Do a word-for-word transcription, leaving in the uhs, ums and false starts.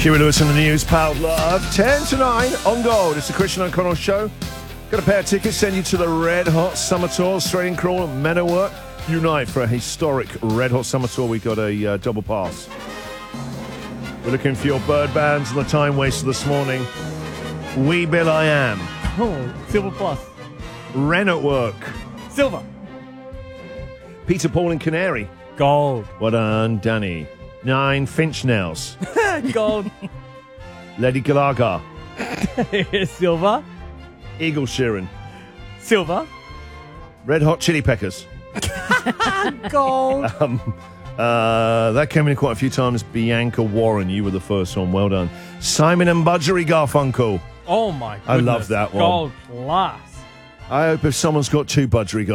Huey Lewis in the news, Powered Love. ten to nine on Gold. It's the Christian O'Connell Show. Got a pair of tickets, send you to the Red Hot Summer Tour, Straight Crawl and Men at Work. Unite for a historic Red Hot Summer Tour. We got a uh, double pass. We're looking for your bird bands and the time waster this morning. We Bill I Am. Oh, Silver Plus. Ren at Work. Silver. Peter, Paul and Canary. Gold. Well done, Danny. Nine Finch Nails. Gold. Lady Galaga. Silver. Eagle Sheeran. Silver. Red Hot Chili Peppers. Gold. Um, uh, that came in quite a few times. Bianca Warren, you were the first one. Well done. Simon and Budgery Garfunkel. Oh my goodness. I love that one. Gold plus. I hope if someone's got two Budgery